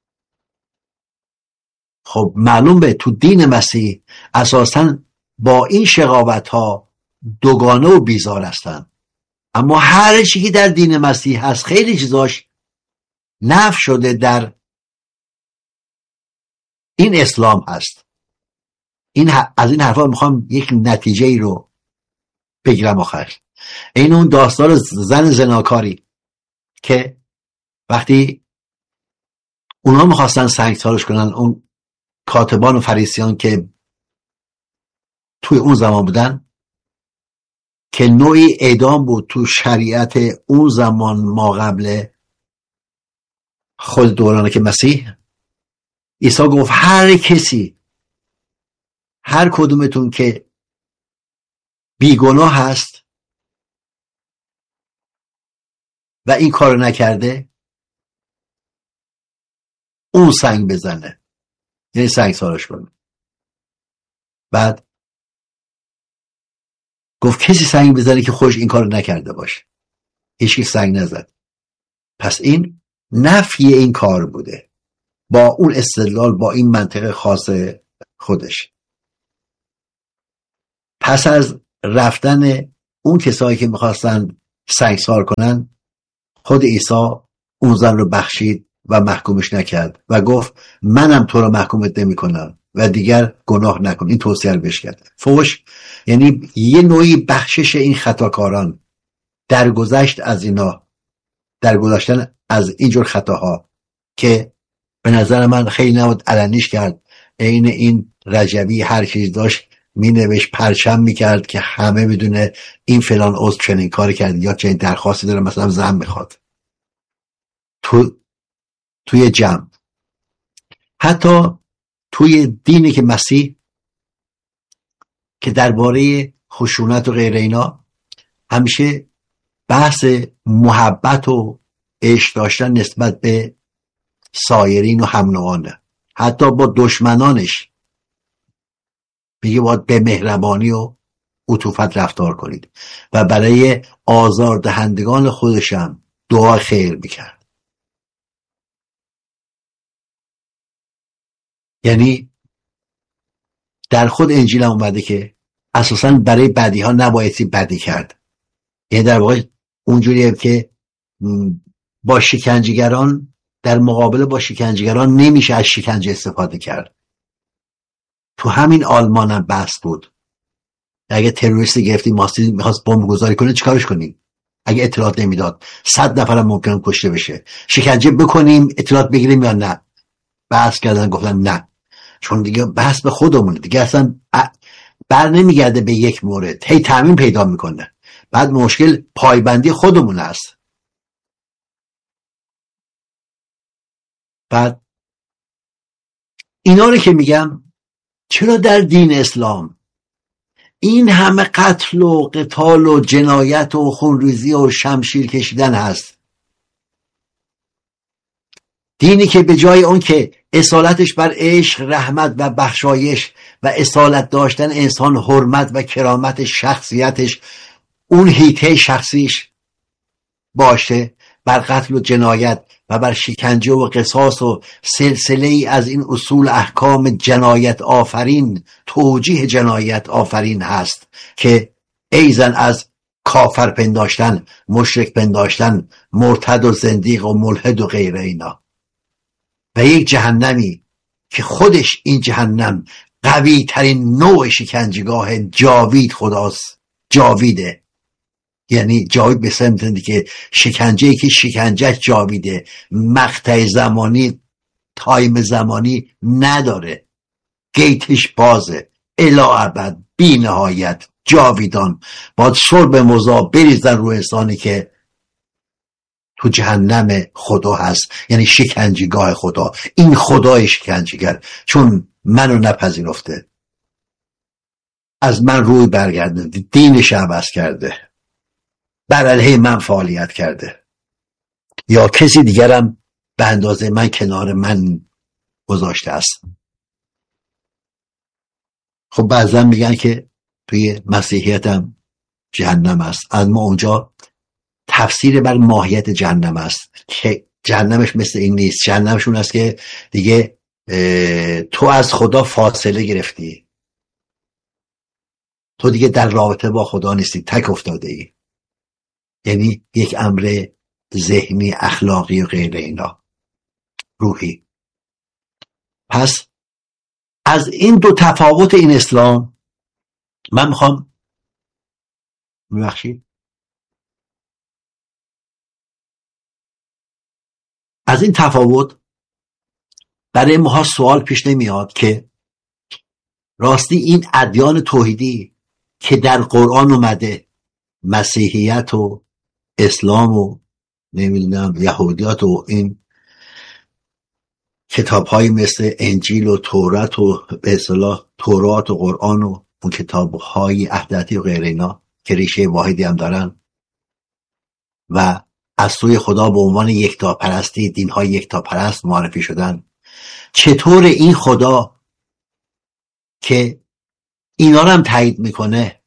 خب معلوم به تو دین مسیح اساساً با این شقاوت ها دوگانه و بیزار هستن، اما هر چیزی که در دین مسیح هست خیلی چیزاش نفی شده در این اسلام هست. این از این حرفا میخوام یک نتیجه ای رو بگیرم آخر. این اون داستان زن زناکاری که وقتی اونا میخواستن سنگسارش کنن، اون کاتبان و فریسیان که توی اون زمان بودن، که نوعی اعدام بود تو شریعت اون زمان ما قبل خود دوران که مسیح، عیسی گفت هر کسی، هر کدومتون که بیگناه هست و این کارو نکرده، اون سنگ بزنه، یعنی سنگ سارش کنه. بعد گفت کسی سنگ بزنه که خودش این کارو نکرده باشه. هیچکی سنگ نزد. پس این نفی این کار بوده. با اون استدلال، با این منطق خاص خودش. پس از رفتن اون کسایی که میخواستن سنگسار کنن، خود عیسی اون زن رو بخشید و محکومش نکرد و گفت منم تو رو محکومت نمی کنم و دیگر گناه نکن. این توصیه رو بهش کرد. فوش یعنی یه نوعی بخشش این خطاکاران، درگذشت از اینا، درگذشتن از اینجور خطاها که به نظر من خیلی نبود علنیش کرد. عین این رجبی هر چیز داشت می نوشت، پرچم می کرد که همه بدونه این فلان عضو چنین کاری کرد یا چنین درخواستی داره، مثلا زن میخواد تو توی جمع. حتی توی دینی که مسیح که درباره خشونت و غیر اینا همیشه بحث محبت و عشق داشتن نسبت به سایرین و هم نوعانه، حتی با دشمنانش میگه باید به مهربانی و عطوفت رفتار کنید و برای آزاردهندگان خودشم دعا خیر میکرد. یعنی در خود انجیل هم اومده که اساساً برای بدی ها نبایدی بدی کرد. یعنی در واقع اونجوریه که با شکنجهگران، در مقابل با شکنجهگران نمیشه از شکنجه استفاده کرد. تو همین آلمان هم بحث بود، اگه تروریستی گرفتی ماستی میخواست بمب گذاری کنه چیکارش کنیم؟ اگه اطلاعات نمیداد صد نفرم ممکنه کشته بشه. شکنجه بکنیم اطلاعات بگیریم یا نه؟ بحث کردن، گفتن نه، چون دیگه بحث به خودمونه دیگه، اصلا بر نمیگرده به یک مورد، هی تعمیم پیدا میکنه. بعد مشکل پایبندی خودمون است. بعد اینا رو که میگم، چرا در دین اسلام این همه قتل و قتال و جنایت و خونریزی و شمشیر کشیدن هست؟ دینی که به جای اون که اصالتش بر عشق، رحمت و بخشایش و اصالت داشتن انسان، حرمت و کرامت شخصیتش، اون هیته شخصیش باشه، بر قتل و جنایت و بر شکنجه و قصاص و سلسله ای از این اصول احکام جنایت آفرین، توجیه جنایت آفرین هست که ایزن از کافر پنداشتن، مشرک پنداشتن، مرتد و زندیق و ملحد و غیره اینا، و یک جهنمی که خودش این جهنم قوی ترین نوع شکنجهگاه جاوید خداست، جاویده. یعنی جاوید به سمت که شکنجه که شکنجه جاویده، مقطع زمانی، تایم زمانی نداره، گیتش بازه الی ابد، بی نهایت، جاویدان. باید سرب مذاب بریزن رو انسانی که تو جهنم خدا هست، یعنی شکنجهگاه خدا. این خدای شکنجهگر چون منو نپذیرفته، از من روی برگردنده، دینش عوض کرده، بر علیه من فعالیت کرده، یا کسی دیگرم به اندازه من کنار من گذاشته است. خب بعضا میگن که توی مسیحیت هم جهنم است، اما اونجا تفسیر بر ماهیت جهنم است که جهنمش مثل این نیست. جهنمشون است که دیگه تو از خدا فاصله گرفتی، تو دیگه در رابطه با خدا نیستی، تک افتاده ای. یعنی یک امر ذهنی، اخلاقی و غیر اینا، روحی. پس از این دو تفاوت این اسلام من میخوام میبخشید از این تفاوت برای ما سوال پیش نمیاد که راستی این ادیان توحیدی که در قرآن اومده، مسیحیت و اسلام و نمیدونم یهودیت و این کتاب‌های مثل انجیل و تورات و به اصطلاح تورات و قرآن و اون کتاب‌های عهدی و غیر اینا که ریشه واحدی هم دارن و از سوی خدا به عنوان یکتاپرستی، دین‌های یکتاپرست معرفی شدن، چطور این خدا که اینا رو هم تایید میکنه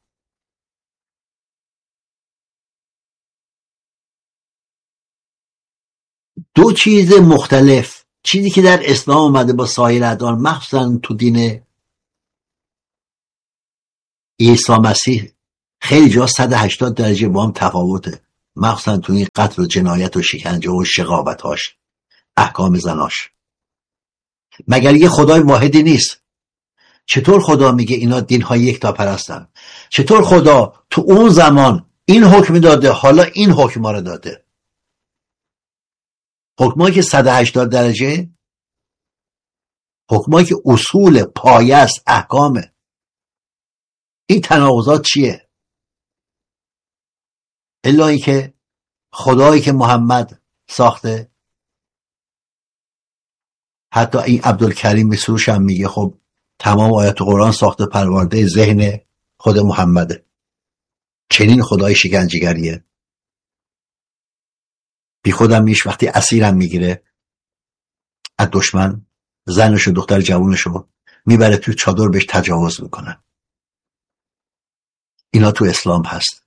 دو چیز مختلف چیزی که در اسلام اومده با سایر ادیان، مخصوصا تو دین عیسی مسیح خیلی جا صد و هشتاد درجه با هم تفاوته، مخصوصا تو این قتل و جنایت و شکنجه و شقاوت‌هاش، احکام زناش. مگر یه خدای واحدی نیست؟ چطور خدا میگه اینا دین‌های یکتا پرستن؟ چطور خدا تو اون زمان این حکم داده، حالا این حکم رو داده؟ حکمایی که صد و هشتاد درجه، حکمایی که اصول پایه است، احکامه. این تناقضات چیه؟ الا ای که خدایی که محمد ساخته، حتی این عبدالکریم مسروش هم میگه خب تمام آیات قرآن ساخته پرورده ذهن خود محمده. چنین خدای شکنجهگریه. بی خودم میش وقتی اسیرم میگیره از دشمن، زنش و دختر جوانشو میبره تو چادر بهش تجاوز میکنن. اینا تو اسلام هست.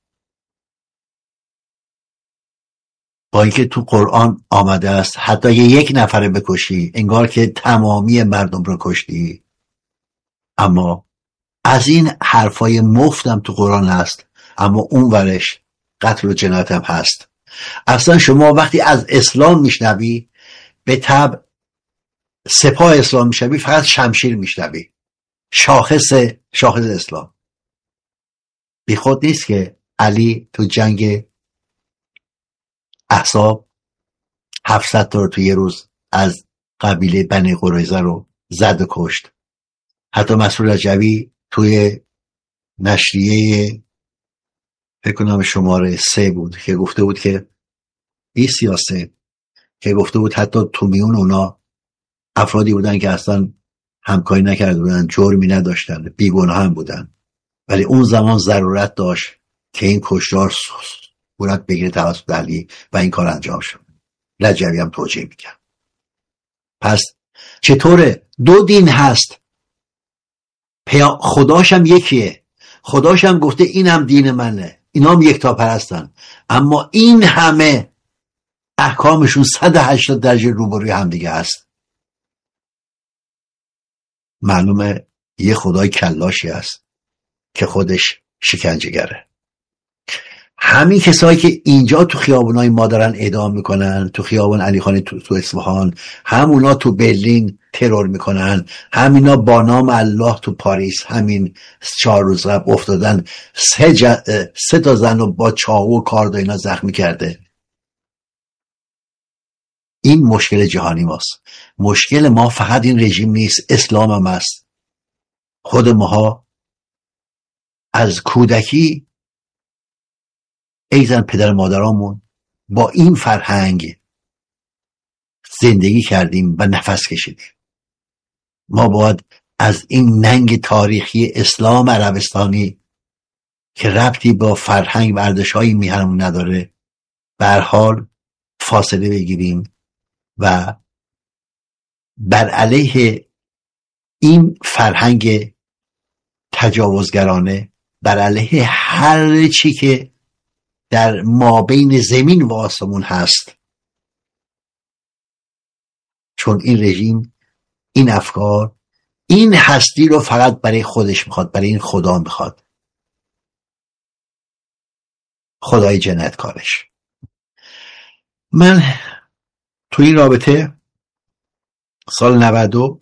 با اینکه تو قرآن آمده است حتی یک نفر بکشی انگار که تمامی مردم رو کشتی. اما از این حرفای مفتم تو قرآن هست، اما اون ورش قتل و جنایت هم هست. اصلا شما وقتی از اسلام میشنوی، به طبع سپاه اسلام میشنوی، فقط شمشیر میشنوی، شاخص شاخص اسلام. بی خود نیست که علی تو جنگ احزاب هفتصد تا رو تو یه روز از قبیله بنی قریظه رو زد و کشت. حتی مسعود رجوی توی نشریه فکر کنم شماره سه بود که گفته بود که این سیاسه که گفته بود حتی تو میون اونا افرادی بودن که اصلا همکاری نکرده بودن، جرمی نداشتن، بیگناه هم بودن، ولی اون زمان ضرورت داشت که این کشتار صورت بگیره توسط علی و این کار انجام شد. رجوی هم توجیه میکرد. پس چطوره؟ دو دین هست، خداش هم یکیه، خداش هم گفته این هم دین منه، اینا هم یکتا پرستن، اما این همه احکامشون صد و هشتاد درجه روبروی هم دیگه هست. معلومه یه خدای کلاشی هست که خودش شکنجهگره. همین کسایی که اینجا تو خیابونای ما دارن اعدام میکنن، تو خیابون علی خانی تو, تو اصفهان، همونا تو برلین ترور میکنن، همینا با نام الله تو پاریس همین چهار روز قبل افتادن، سه, ج... سه تا زن رو با چاقو و کارد اینا زخمی کرده. این مشکل جهانی ماست. مشکل ما فقط این رژیم نیست، اسلام هم است. خود ماها از کودکی ایزن پدر مادرامون با این فرهنگ زندگی کردیم و نفس کشیدیم. ما باید از این ننگ تاریخی اسلام عربستانی که ربطی با فرهنگ و ارزش‌های میهنمون نداره به هر حال فاصله بگیریم و بر علیه این فرهنگ تجاوزگرانه، بر علیه هر چی که در مابین زمین و آسمون هست، چون این رژیم این افکار این هستی رو فقط برای خودش میخواد، برای این خدا میخواد، خدای جنایتکارش. من تو این رابطه سال نود و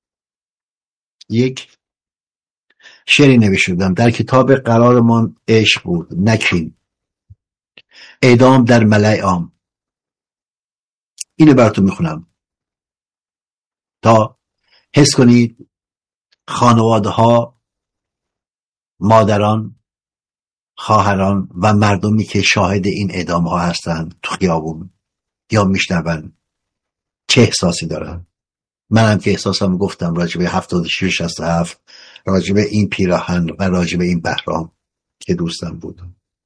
یک شعری نوشته بودم در کتاب قرارمان عشق بود نکین، اعدام در ملأ عام. اینو براتون میخونم تا حس کنید خانواده ها، مادران، خواهران و مردمی که شاهد این اعدام ها هستن تو خیابون یا میشنون چه احساسی دارن. منم که احساسم گفتم راجبه هفتاد و شش شصت و هفت، راجبه این پیراهن و راجبه این بهرام که دوستم بود.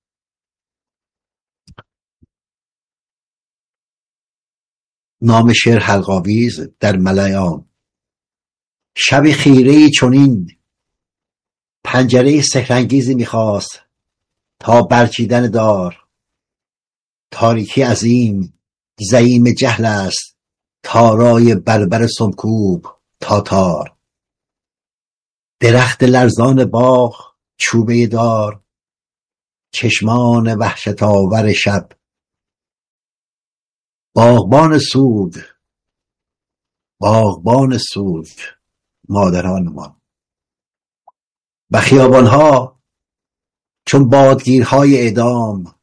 نام شعر حلقاویز در ملأ عام. شب خیره چنین پنجره سحرانگیزی میخواست تا برچیدن دار، تاریکی عظیم زعیم جهل است تارای بربر سمکوب تاتار، درخت لرزان باغ چوبه دار، چشمان وحشت آور شب، باغبان سود باغبان سود مادرانمان. و خیابانها چون بادگیرهای اعدام،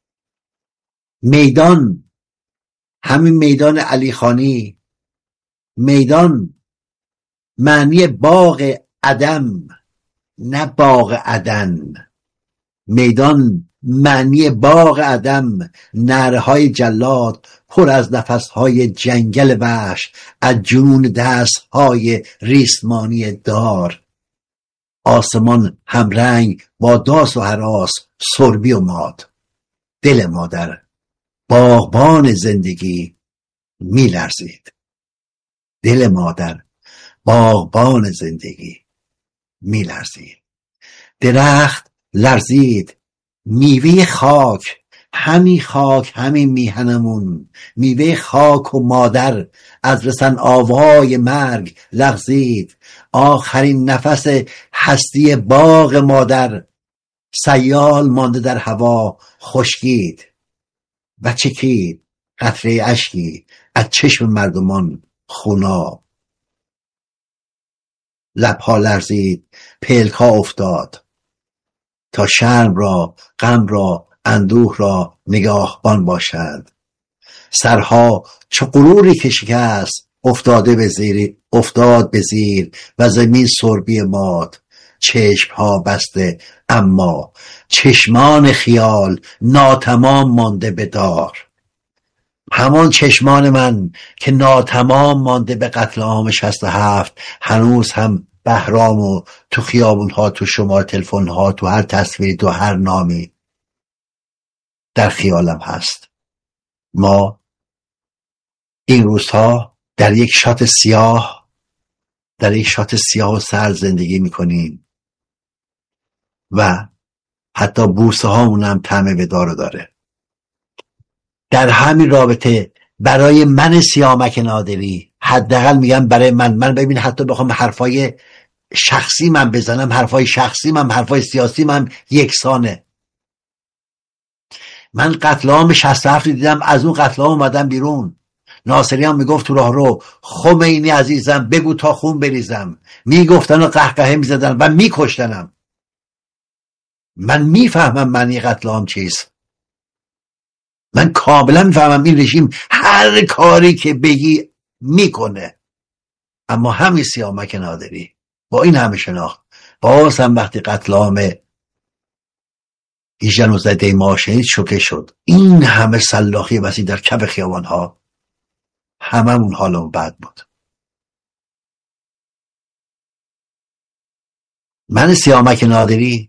میدان همین میدان علی خانی، میدان معنی باغ عدم نه باغ عدن، میدان معنی باغ عدم، نرهای جلاد پر از نفسهای جنگل وحش، از جنون دستهای ریسمانی دار، آسمان همرنگ با داس و هراس، سربی و ماد. دل مادر باغبان زندگی می لرزید. دل مادر باغبان زندگی می لرزید. درخت لرزید، میوه خاک، همین خاک همین میهنمون، میوه خاک و مادر از رسن آوای مرگ لغزید. آخرین نفس هستی باغ مادر سیال مانده در هوا خشکید و چکید قطره اشکی از چشم مردمان خوناب. لبها لرزید، پلکها افتاد تا شرم را، غم را، اندوه را نگاهبان باشند. سرها چو غروری که شکست افتاده به زیر افتاد به زیر و زمین سربی ماد. چشمها بسته اما چشمان خیال ناتمام مانده به دار. همان چشمان من که ناتمام مانده به قتل عام شصت و هفت هنوز هم بهرام و تو خیابونها، تو شماره تلفن‌ها، تو هر تصویری، تو هر نامی در خیالم هست. ما این روزها در یک شات سیاه در یک شات سیاه و سرد زندگی میکنیم و حتی بوسه هامون هم طعم وداع داره. در همین رابطه برای من سیامک نادری، حداقل میگم برای من من ببین حتی بخوام حرفای شخصی من بزنم، حرفای شخصی من حرفای سیاسی من یکسانه. من قتل عام شصت و هفت دیدم، از اون قتل عام اومدم بیرون. ناصریان میگفت تو راه رو خمینی عزیزم بگو تا خون بریزم، میگفتن و قهقهه میزدن و میکشتنم. من میفهمم معنی قتل عام چیست. من کاملا میفهمم این رژیم هر کاری که بگی میکنه. اما همین سیامک نادری با این همه شناخت باز هم وقتی قتل عام هجده نوزده ماه شنید شوکه شد. این همه سلاخی وسیع در کف خیابانها، هممون حالمون بد بود. من سیامک نادری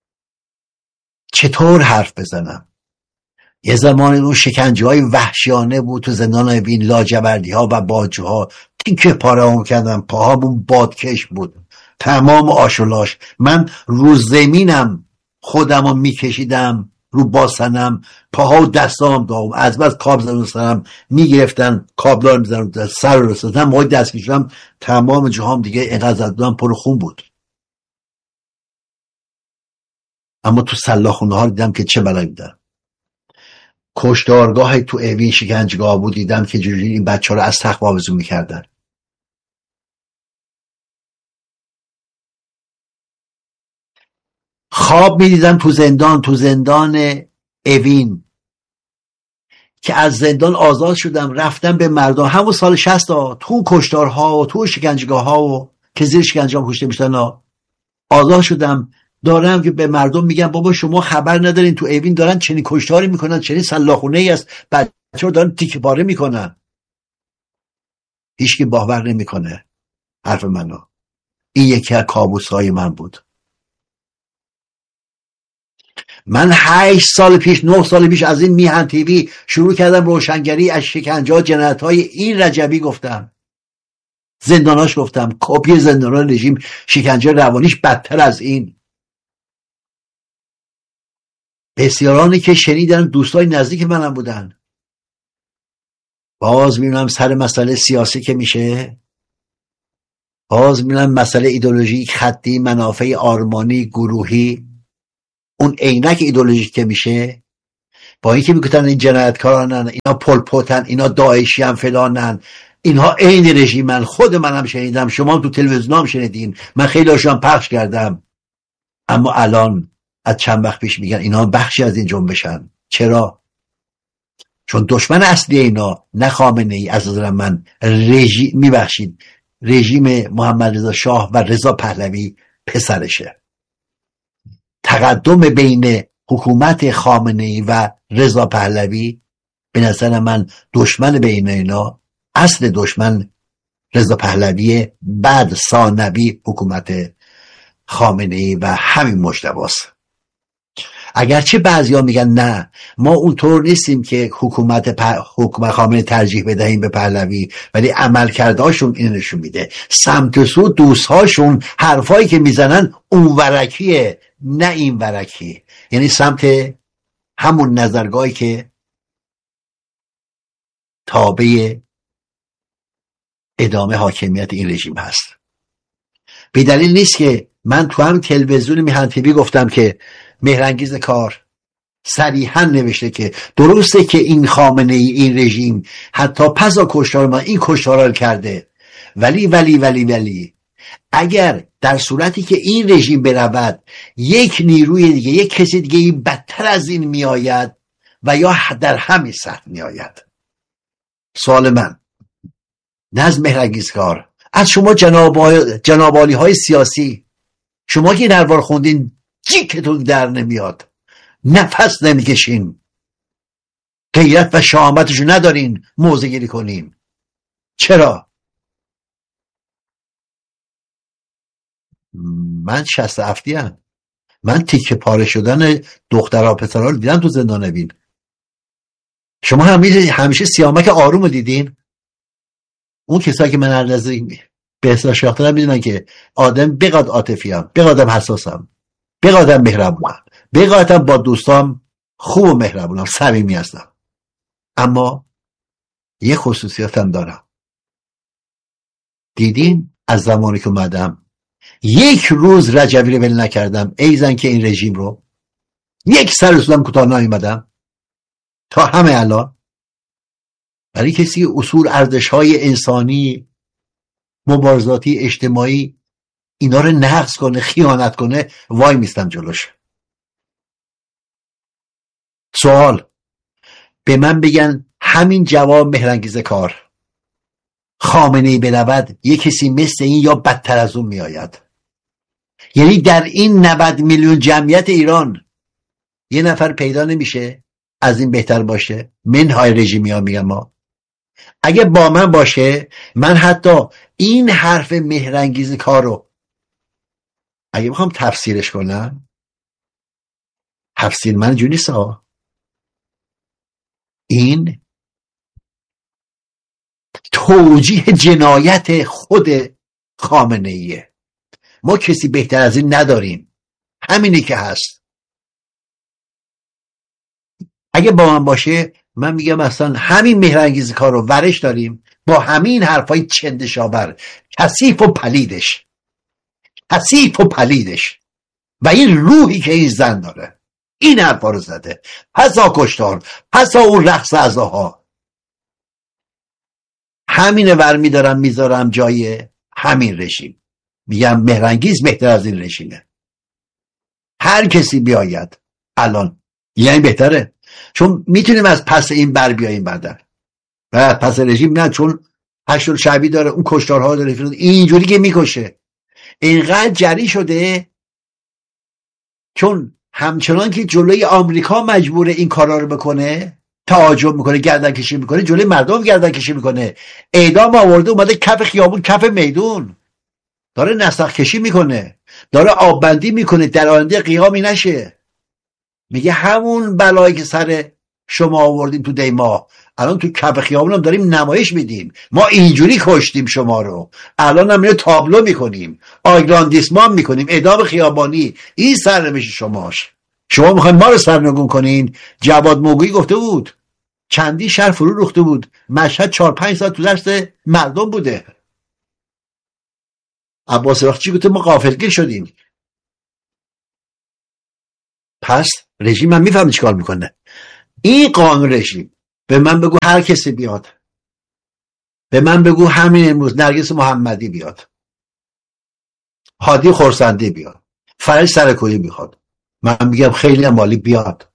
چطور حرف بزنم؟ یه زمانی اون شکنجه های وحشیانه بود تو زندان اوین، لاجوردی ها و باجوها تیکه پاره هم کردم، پاهامون بادکش بود، تمام آشولاش. من رو زمینم خودمو میکشیدم رو باسنم، پاها و دستام داغم، از بس کاب زدن سرم میگرفتن، کابلا رو میزدن سر رو رسیدن. موقع دست کشیدم تمام جهام دیگه اینقدر زدن پر خون بود. اما تو سلاخونه ها دیدم که چه بلایی بودن. کشتارگاه تو اوین شکنجهگاه بود، دیدم که جوری این بچه ها رو از تخت آویزون میکردن. خواب میدیدم تو زندان تو زندان اوین که از زندان آزاد شدم، رفتم به مردم همون سال شصت ها تو کشتارها و تو شکنجهگاه ها و که زیر شکنجه ها کشته میشدن آزاد شدم. دارم که به مردم میگم بابا شما خبر ندارین تو اوین دارن چنین کشتاری میکنن، چنین سلاخونه ای است، بچه‌ها دارن تیکه پاره میکنن. هیچکی باور نمیکنه حرف منو. این یکی از کابوس‌های من بود. من هشت سال پیش نه سال پیش از این میهن تیوی شروع کردم روشنگری از شکنجه ها جنایت های این رجبی، گفتم زنداناش، گفتم کپی زندانان رژیم شکنجه روانیش بدتر از این. بسیارانی که شنیدن دوستای نزدیک منم بودن. باز میبینم سر مسئله سیاسی که میشه، باز میبینم مسئله ایدئولوژیک، خطی، منافع آرمانی، گروهی، اون عینک ایدئولوژیک که میشه، با اینکه میگفتن این جنایتکارانن، اینا پلپوتن، اینا داعشی هم فلانن، اینها عین رژیمن. خود منم شنیدم، شما تو تلویزیون هم شنیدین، من خیلی هاشون پخش کردم. اما الان از چند وقت پیش میگن اینا بخشی از این جنبشن. چرا؟ چون دشمن اصلی اینا نه خامنه ای، از نظر من رژیم، میبخشید، رژیم محمد رضا شاه و رضا پهلوی پسرشه. تقدم بین حکومت خامنه ای و رضا پهلوی به نظر من دشمن بین اینا، اصل دشمن رضا پهلوی، بعد ثانوی حکومت خامنه ای و همین مجتباست. اگرچه بعضیا میگن نه ما اونطور نیستیم که حکومت پ... حکومت خامنه ترجیح بدهیم به پهلوی، ولی عملکردهاشون این نشون میده، سمت و سو دوستهاشون حرفایی که میزنن اون ورکیه نه این ورکی، یعنی سمت همون نظرگاهی که تابع ادامه حاکمیت این رژیم هست. به دلیل نیست که من تو هم تلویزیون میهن تیوی گفتم که مهرانگیز کار صریحا نوشته که درسته که این خامنه ای، این رژیم حتی پس از کشتار ما این کشتارا کرده، ولی ولی ولی ولی اگر در صورتی که این رژیم برود یک نیروی دیگه، یک کسی دیگه این بدتر از این میآید و یا در همین سطح میآید. سوال من نظم مهرانگیز کار از شما جناب جنابالی های سیاسی، شما که این حرفا خوندین جیکتون در نمیاد، نفس نمیکشین، غیرت و شهامتشو ندارین موضع گیری کنین. چرا؟ من شصت هفتی ام، من تیکه پاره شدن دخترها پسرها رو دیدم تو زندان نبین. شما همیشه همیشه سیامک آروم رو دیدین؟ اون کسایی که من هر لحظه به اصطلاح شاخترم میدونن که آدم بقدر عاطفی ام، بقدر حساسم، بقدر مهربونم، بقدر با دوستام خوب و مهربونم، صمیمی هستم. اما یه خصوصیاتم دارم. دیدین از زمانی که اومدم یک روز رجوی رو ول نکردم، ایزن که این رژیم رو یک سر رسولم کوتاه نیومدم تا همه الان. برای کسی اصول ارزش‌های انسانی، مبارزاتی، اجتماعی اینا رو نقض کنه، خیانت کنه، وای میستم جلوش. سوال به من بگن همین جواب مهرانگیز کار خامنه‌ای برود یه کسی مثل این یا بدتر از اون میآید. یعنی در این نود میلیون جمعیت ایران یه نفر پیدا نمیشه از این بهتر باشه. منهای رژیمی ها میگم ما اگه با من باشه، من حتی این حرف مهرانگیز کار رو اگه بخوام تفسیرش کنم، تفسیر من جونی سا این توجیه جنایت خود خامنه ایه. ما کسی بهتر از این نداریم، همینی که هست. اگه با من باشه من میگم اصلا همین مهرانگیز کار رو ورش داریم با همین حرفای چندشاور، کثیف و پلیدش، کثیف و پلیدش و این روحی که این زن داره، این حرفا رو زده. پسا کشتار، پسا اون رقص عزاها، همینه ور میدارم میذارم جای همین رژیم. میگم مهرانگیز بهتر از این رژیمه. هر کسی بیاید الان یعنی بهتره، چون میتونیم از پس این بر بیاییم بعدن و پس رژیم نه، چون هشتاد شعبی داره، اون کشتارها داره، اینجوری که میکشه اینقدر جری شده چون همچنان که جلوی آمریکا مجبوره این کارا رو بکنه، تعجب میکنه، گردن کشی میکنه، جلوی مردم گردن کشی میکنه، اعدام آورده اومده کف خیابون، کف میدون داره نسخ کشی میکنه، داره آب بندی میکنه در آینده قیامی نشه. میگه همون بلایی که سر شما آوردیم تو دیما الان تو کف خیابون هم داریم نمایش میدیم، ما اینجوری کشتیم شما رو، الان هم اینو تابلو میکنیم، آگراندیسمان میکنیم، اعدام خیابانی. این سرنوشت شماش. شما میخواین ما رو سرنگون کنین. جواد موگویی گفته بود چندی شهر فرو ریخته بود. مشهد چهار پنج ساعت تو دست مردم بوده. عباس راقچی گفته ما غافلگیر شدیم. پس رژیم من میفهمه چیکار میکنه. این قانون رژیم. به من بگو هر کسی بیاد، به من بگو همین امروز نرگس محمدی بیاد، هادی خورسندی بیاد، فرج سرکویی بیاد، من میگم خیلی مالی بیاد،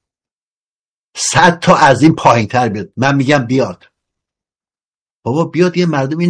صد تا از این پایین تر بیاد، من میگم بیاد. بابا بیاد یه مردم این